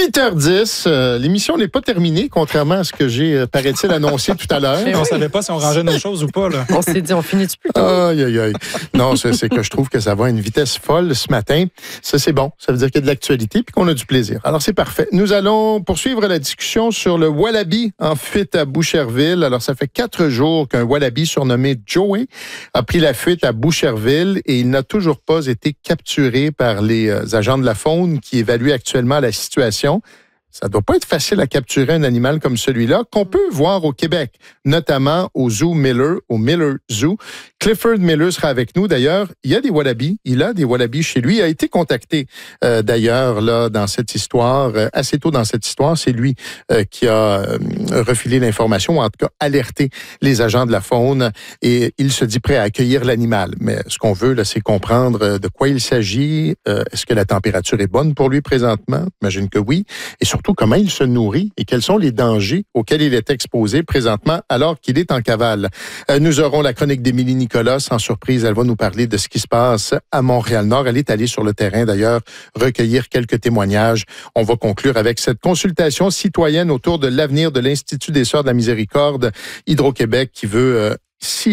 8h10, l'émission n'est pas terminée, contrairement à ce que j'ai, paraît-il, annoncé tout à l'heure. On savait pas si on rangeait nos choses ou pas. Là. On s'est dit, on finit-tu plus tôt? Aïe, aïe, aïe. Non, c'est que je trouve que ça va à une vitesse folle ce matin. Ça, c'est bon. Ça veut dire qu'il y a de l'actualité puis qu'on a du plaisir. Alors, c'est parfait. Nous allons poursuivre la discussion sur le wallaby en fuite à Boucherville. Alors, ça fait 4 jours qu'un wallaby surnommé Joey a pris la fuite à Boucherville et il n'a toujours pas été capturé par les agents de la faune qui évaluent actuellement la situation. Ça ne doit pas être facile à capturer un animal comme celui-là, qu'on peut voir au Québec, notamment au Zoo Miller, au Miller Zoo. Clifford Miller sera avec nous. D'ailleurs, il a des wallabies chez lui. Il a été contacté, d'ailleurs, là, dans cette histoire, assez tôt dans cette histoire. C'est lui qui a refilé l'information, ou en tout cas alerté les agents de la faune. Et il se dit prêt à accueillir l'animal. Mais ce qu'on veut, là, c'est comprendre de quoi il s'agit. Est-ce que la température est bonne pour lui présentement? J'imagine que oui. Et surtout, comment il se nourrit et quels sont les dangers auxquels il est exposé présentement alors qu'il est en cavale. Nous aurons la chronique d'Émilie Nicolas. Sans surprise, elle va nous parler de ce qui se passe à Montréal-Nord. Elle est allée sur le terrain, d'ailleurs, recueillir quelques témoignages. On va conclure avec cette consultation citoyenne autour de l'avenir de l'Institut des Sœurs de la Miséricorde Hydro-Québec qui veut